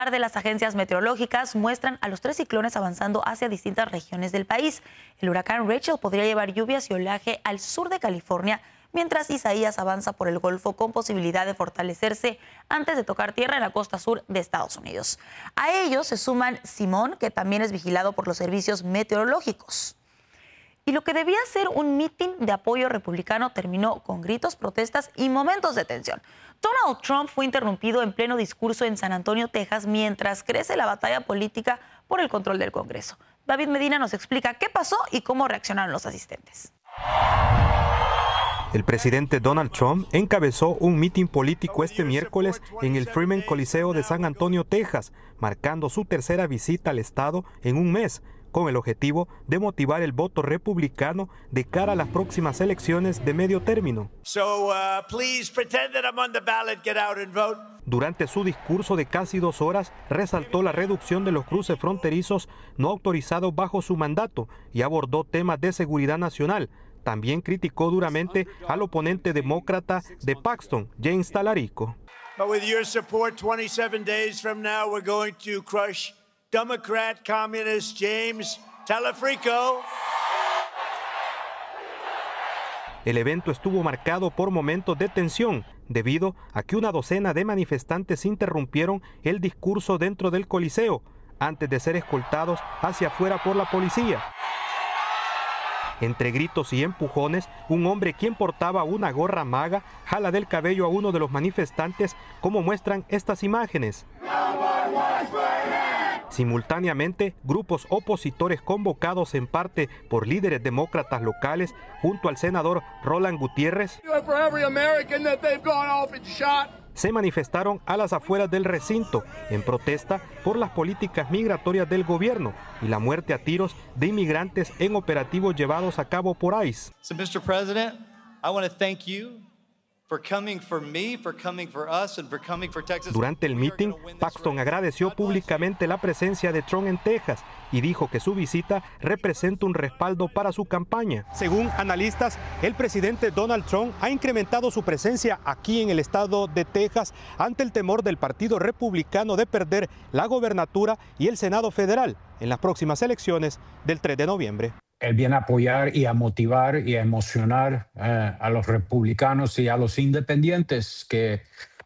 de las agencias meteorológicas muestran a los 3 ciclones avanzando hacia distintas regiones del país. El huracán Rachel podría llevar lluvias y oleaje al sur de California, mientras Isaías avanza por el Golfo con posibilidad de fortalecerse antes de tocar tierra en la costa sur de Estados Unidos. A ellos se suman Simón, que también es vigilado por los servicios meteorológicos. Y lo que debía ser un mitin de apoyo republicano terminó con gritos, protestas y momentos de tensión. Donald Trump fue interrumpido en pleno discurso en San Antonio, Texas, mientras crece la batalla política por el control del Congreso. David Medina nos explica qué pasó y cómo reaccionaron los asistentes. El presidente Donald Trump encabezó un mitin político este miércoles en el Freeman Coliseo de San Antonio, Texas, marcando su tercera visita al estado en un mes, con el objetivo de motivar el voto republicano de cara a las próximas elecciones de medio término. Durante su discurso de casi 2 horas, resaltó la reducción de los cruces fronterizos no autorizados bajo su mandato y abordó temas de seguridad nacional. También criticó duramente al oponente demócrata de Paxton, James Talarico. Democrat communist James Talarico. El evento estuvo marcado por momentos de tensión debido a que una docena de manifestantes interrumpieron el discurso dentro del Coliseo antes de ser escoltados hacia afuera por la policía. Entre gritos y empujones, un hombre quien portaba una gorra MAGA jala del cabello a uno de los manifestantes, como muestran estas imágenes. Simultáneamente, grupos opositores convocados en parte por líderes demócratas locales, junto al senador Roland Gutiérrez, se manifestaron a las afueras del recinto en protesta por las políticas migratorias del gobierno y la muerte a tiros de inmigrantes en operativos llevados a cabo por ICE. So, Mr. President, I want to thank you. Durante el mitin, Paxton agradeció públicamente la presencia de Trump en Texas y dijo que su visita representa un respaldo para su campaña. Según analistas, el presidente Donald Trump ha incrementado su presencia aquí en el estado de Texas ante el temor del Partido Republicano de perder la gobernatura y el Senado federal en las próximas elecciones del 3 de noviembre. Él viene a apoyar y a motivar y a emocionar a los republicanos y a los independientes que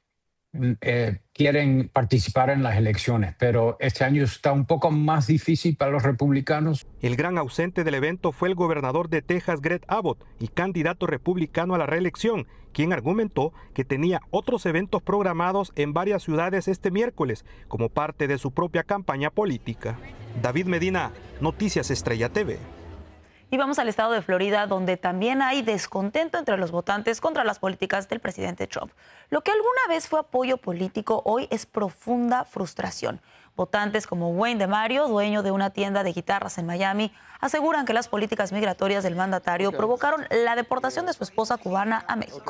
quieren participar en las elecciones, pero este año está un poco más difícil para los republicanos. El gran ausente del evento fue el gobernador de Texas, Greg Abbott, y candidato republicano a la reelección, quien argumentó que tenía otros eventos programados en varias ciudades este miércoles, como parte de su propia campaña política. David Medina, Noticias Estrella TV. Y vamos al estado de Florida, donde también hay descontento entre los votantes contra las políticas del presidente Trump. Lo que alguna vez fue apoyo político, hoy es profunda frustración. Votantes como Wayne DeMario, dueño de una tienda de guitarras en Miami, aseguran que las políticas migratorias del mandatario provocaron la deportación de su esposa cubana a México.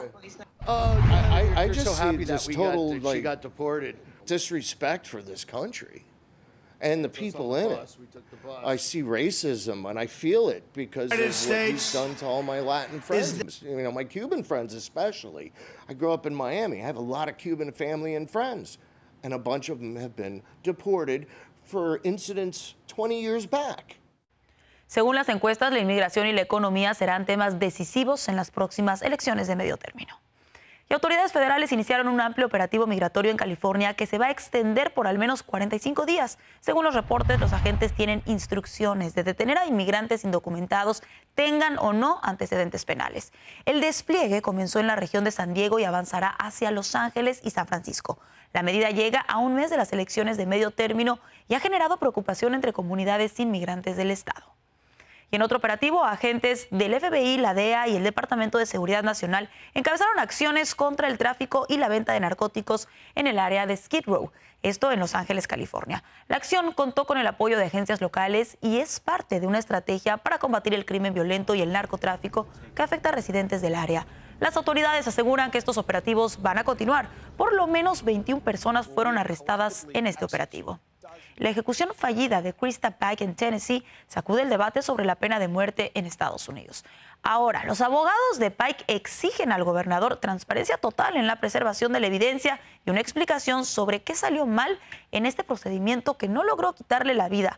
I just see this total disrespect for this country. And the people in it. I see racism and I feel it because of what he's done to all my Latin friends, you know, my Cuban friends especially. I grew up in Miami. I have a lot of Cuban family and friends, and a bunch of them have been deported for incidents 20 years back. Según las encuestas, la inmigración y la economía serán temas decisivos en las próximas elecciones de medio término. Y autoridades federales iniciaron un amplio operativo migratorio en California que se va a extender por al menos 45 días. Según los reportes, los agentes tienen instrucciones de detener a inmigrantes indocumentados, tengan o no antecedentes penales. El despliegue comenzó en la región de San Diego y avanzará hacia Los Ángeles y San Francisco. La medida llega a un mes de las elecciones de medio término y ha generado preocupación entre comunidades inmigrantes del estado. Y en otro operativo, agentes del FBI, la DEA y el Departamento de Seguridad Nacional encabezaron acciones contra el tráfico y la venta de narcóticos en el área de Skid Row, esto en Los Ángeles, California. La acción contó con el apoyo de agencias locales y es parte de una estrategia para combatir el crimen violento y el narcotráfico que afecta a residentes del área. Las autoridades aseguran que estos operativos van a continuar. Por lo menos 21 personas fueron arrestadas en este operativo. La ejecución fallida de Krista Pike en Tennessee sacude el debate sobre la pena de muerte en Estados Unidos. Ahora, los abogados de Pike exigen al gobernador transparencia total en la preservación de la evidencia y una explicación sobre qué salió mal en este procedimiento que no logró quitarle la vida